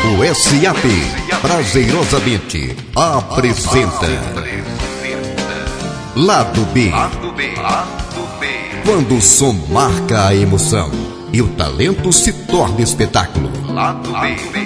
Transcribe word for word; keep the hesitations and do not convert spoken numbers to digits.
Grupo S A P prazerosamente apresenta Lado B. Quando o som marca a emoção e o talento se torna espetáculo. Lado B.